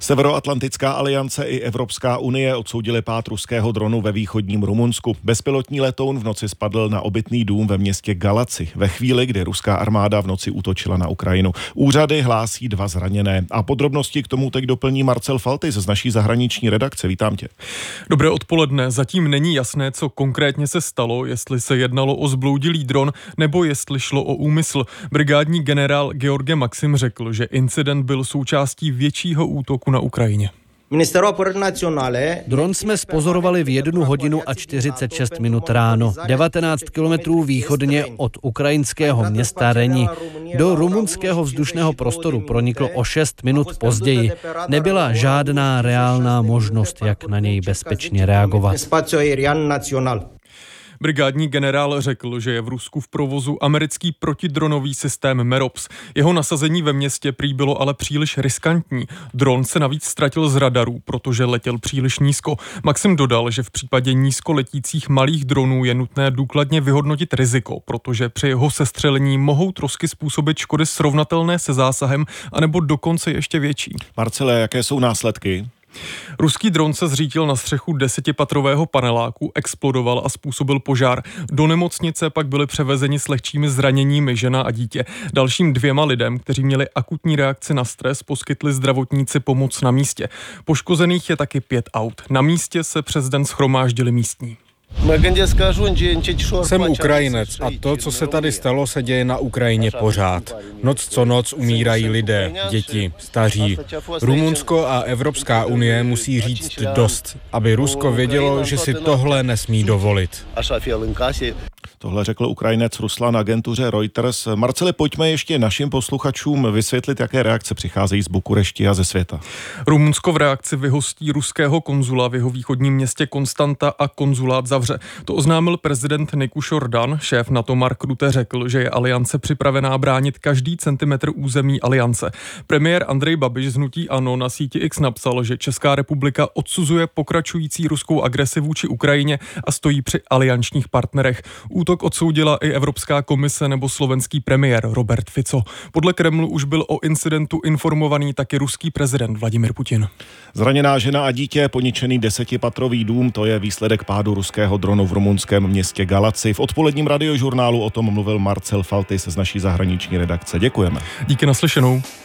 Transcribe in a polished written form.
Severoatlantická aliance i Evropská unie odsoudily pád ruského dronu ve východním Rumunsku. Bezpilotní letoun v noci spadl na obytný dům ve městě Galaci ve chvíli, kdy ruská armáda v noci útočila na Ukrajinu. Úřady hlásí 2 zraněné. A podrobnosti k tomu teď doplní Marcel Faltys z naší zahraniční redakce. Vítám tě. Dobré odpoledne. Zatím není jasné, co konkrétně se stalo, jestli se jednalo o zbloudilý dron nebo jestli šlo o úmysl. Brigádní generál George Maxim řekl, že incident byl součástí většího útoku na Ukrajině. Dron jsme spozorovali v 1 hodinu a 46 minut ráno, 19 kilometrů východně od ukrajinského města Reni. Do rumunského vzdušného prostoru proniklo o 6 minut později. Nebyla žádná reálná možnost, jak na něj bezpečně reagovat. Brigádní generál řekl, že je v Rusku v provozu americký protidronový systém Merops. Jeho nasazení ve městě prý bylo ale příliš riskantní. Dron se navíc ztratil z radarů, protože letěl příliš nízko. Maxim dodal, že v případě nízkoletících malých dronů je nutné důkladně vyhodnotit riziko, protože při jeho sestřelení mohou trosky způsobit škody srovnatelné se zásahem, anebo dokonce ještě větší. Marcele, jaké jsou následky? Ruský dron se zřítil na střechu 10patrového paneláku, explodoval a způsobil požár. Do nemocnice pak byli převezeni s lehčími zraněními žena a dítě. Dalším 2 lidem, kteří měli akutní reakci na stres, poskytli zdravotníci pomoc na místě. Poškozených je taky 5 aut. Na místě se přes den shromáždili místní. Jsem Ukrajinec a to, co se tady stalo, se děje na Ukrajině pořád. Noc co noc umírají lidé, děti, staří. Rumunsko a Evropská unie musí říct dost, aby Rusko vědělo, že si tohle nesmí dovolit. Tohle řekl Ukrajinec Ruslan agentuře Reuters. Marceli, pojďme ještě našim posluchačům vysvětlit, jaké reakce přicházejí z Bukurešti a ze světa. Rumunsko v reakci vyhostí ruského konzula v jeho východním městě Konstanta a konzulát zavře. To oznámil prezident Nikušor Dan. Šéf NATO Mark Rutte řekl, že je aliance připravená bránit každý centimetr území aliance. Premiér Andrej Babiš z hnutí ANO na síti X napsal, že Česká republika odsuzuje pokračující ruskou agresi vůči Ukrajině a stojí při aliančních partnerech. Útok odsoudila i Evropská komise nebo slovenský premiér Robert Fico. Podle Kremlu už byl o incidentu informovaný taky ruský prezident Vladimir Putin. Zraněná žena a dítě, poničený 10patrový dům, to je výsledek pádu ruského dronu v rumunském městě Galaci. V odpoledním radiožurnálu o tom mluvil Marcel Faltys z naší zahraniční redakce. Děkujeme. Díky, naslyšenou.